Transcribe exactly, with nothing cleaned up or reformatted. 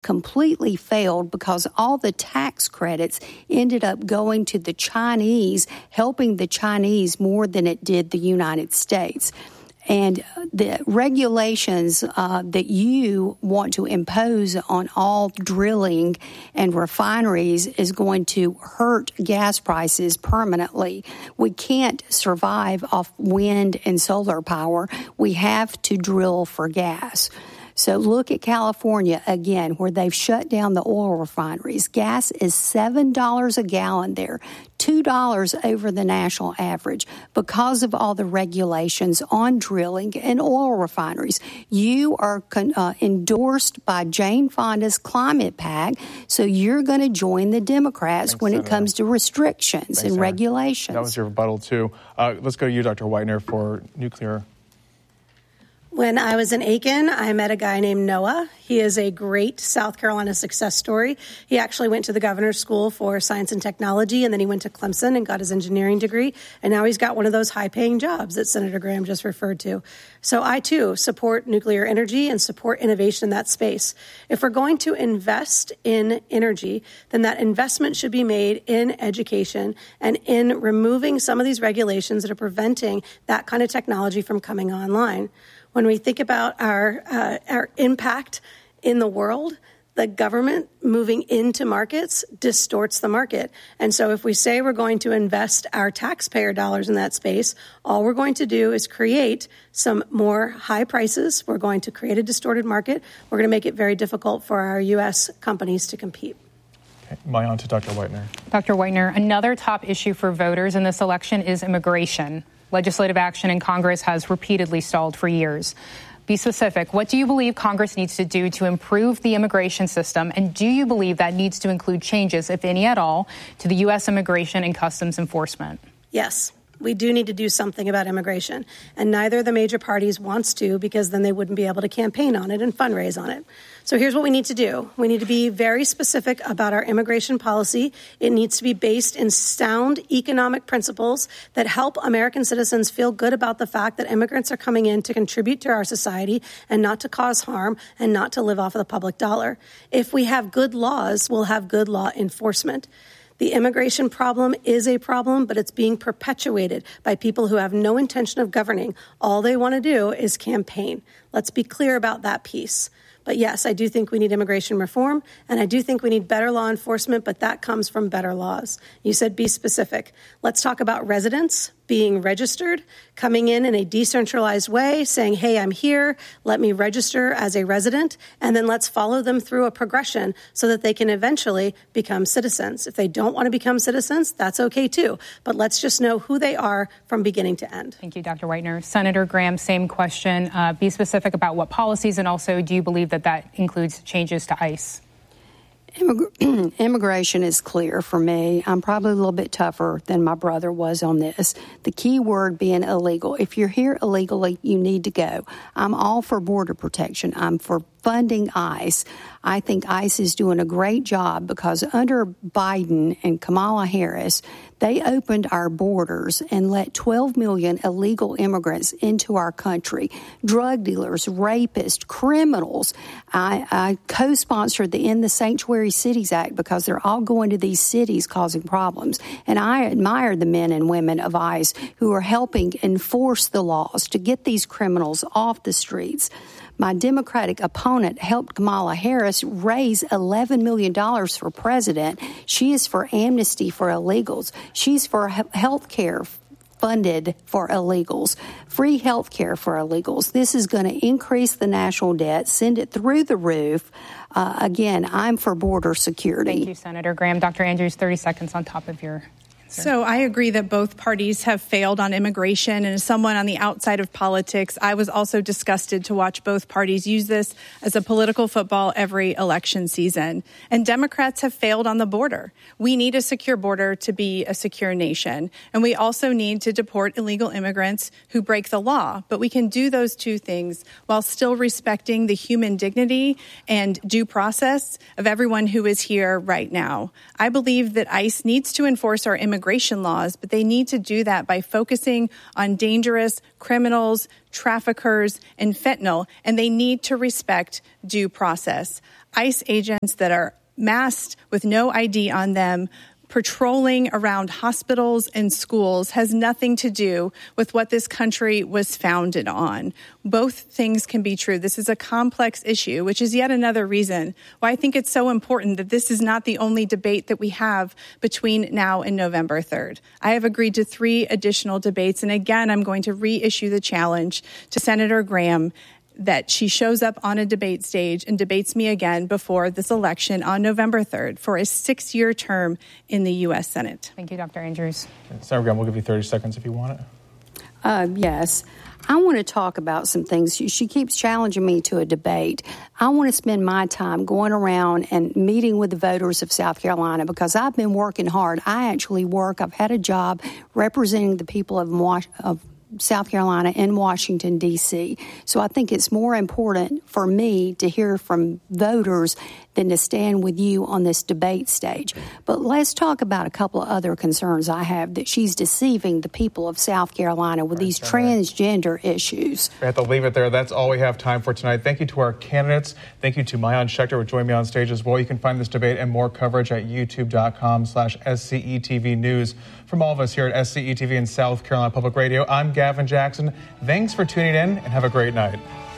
completely failed because all the tax credits ended up going to the Chinese, helping the Chinese more than it did the United States. And the regulations uh, that you want to impose on all drilling and refineries is going to hurt gas prices permanently. We can't survive off wind and solar power. We have to drill for gas. So look at California again, where they've shut down the oil refineries. Gas is seven dollars a gallon there, two dollars over the national average because of all the regulations on drilling and oil refineries. You are con- uh, endorsed by Jane Fonda's Climate PAC, so you're going to join the Democrats Thanks, when Senator. It comes to restrictions Thanks, and Senator. Regulations. That was your rebuttal, too. Uh, let's go to you, Doctor Whitener, for nuclear. When I was in Aiken, I met a guy named Noah. He is a great South Carolina success story. He actually went to the governor's school for science and technology, and then he went to Clemson and got his engineering degree. And now he's got one of those high-paying jobs that Senator Graham just referred to. So I, too, support nuclear energy and support innovation in that space. If we're going to invest in energy, then that investment should be made in education and in removing some of these regulations that are preventing that kind of technology from coming online. When we think about our uh, our impact in the world, the government moving into markets distorts the market. And so if we say we're going to invest our taxpayer dollars in that space, all we're going to do is create some more high prices. We're going to create a distorted market. We're going to make it very difficult for our U S companies to compete. Okay, my on to Doctor Whitener. Doctor Whitener, another top issue for voters in this election is immigration. Legislative action in Congress has repeatedly stalled for years. Be specific. What do you believe Congress needs to do to improve the immigration system? And do you believe that needs to include changes, if any at all, to the U S immigration and customs enforcement? Yes. We do need to do something about immigration, and neither of the major parties wants to, because then they wouldn't be able to campaign on it and fundraise on it. So here's what we need to do. We need to be very specific about our immigration policy. It needs to be based in sound economic principles that help American citizens feel good about the fact that immigrants are coming in to contribute to our society and not to cause harm and not to live off of the public dollar. If we have good laws, we'll have good law enforcement. The immigration problem is a problem, but it's being perpetuated by people who have no intention of governing. All they want to do is campaign. Let's be clear about that piece. But yes, I do think we need immigration reform, and I do think we need better law enforcement, but that comes from better laws. You said be specific. Let's talk about residents being registered, coming in in a decentralized way, saying, hey, I'm here, let me register as a resident, and then let's follow them through a progression so that they can eventually become citizens. If they don't want to become citizens, that's okay too. But let's just know who they are from beginning to end. Thank you, Doctor Whitener. Senator Graham, same question. Uh, be specific about what policies, and also do you believe that that includes changes to ICE? Immig- immigration is clear for me. I'm probably a little bit tougher than my brother was on this. The key word being illegal. If you're here illegally, you need to go. I'm all for border protection. I'm for funding ICE. I think ICE is doing a great job because under Biden and Kamala Harris, they opened our borders and let twelve million illegal immigrants into our country. Drug dealers, rapists, criminals. I, I co-sponsored the End the Sanctuary Cities Act because they're all going to these cities causing problems. And I admire the men and women of ICE who are helping enforce the laws to get these criminals off the streets. My Democratic opponent helped Kamala Harris raise eleven million dollars for president. She is for amnesty for illegals. She's for health care funded for illegals, free health care for illegals. This is going to increase the national debt, send it through the roof. Uh, again, I'm for border security. Thank you, Senator Graham. Doctor Andrews, thirty seconds on top of your... So I agree that both parties have failed on immigration. And as someone on the outside of politics, I was also disgusted to watch both parties use this as a political football every election season. And Democrats have failed on the border. We need a secure border to be a secure nation. And we also need to deport illegal immigrants who break the law. But we can do those two things while still respecting the human dignity and due process of everyone who is here right now. I believe that ICE needs to enforce our immigration immigration laws, but they need to do that by focusing on dangerous criminals, traffickers, and fentanyl, and they need to respect due process. ICE agents that are masked with no I D on them, patrolling around hospitals and schools has nothing to do with what this country was founded on. Both things can be true. This is a complex issue, which is yet another reason why I think it's so important that this is not the only debate that we have between now and November third. I have agreed to three additional debates, and again, I'm going to reissue the challenge to Senator Graham that she shows up on a debate stage and debates me again before this election on November third for a six-year term in the U S Senate. Thank you, Doctor Andrews. Senator Graham, we'll give you thirty seconds if you want it. Uh, yes. I want to talk about some things. She, she keeps challenging me to a debate. I want to spend my time going around and meeting with the voters of South Carolina because I've been working hard. I actually work. I've had a job representing the people of, of South Carolina in Washington, D C So I think it's more important for me to hear from voters than to stand with you on this debate stage. But let's talk about a couple of other concerns I have, that she's deceiving the people of South Carolina with right, these transgender right. issues. We have to leave it there. That's all we have time for tonight. Thank you to our candidates. Thank you to Maayan Schechter for joining me on stage as well. You can find this debate and more coverage at youtube.com slash SCETV News. From all of us here at S C E T V and South Carolina Public Radio, I'm Gavin Jackson. Thanks for tuning in and have a great night.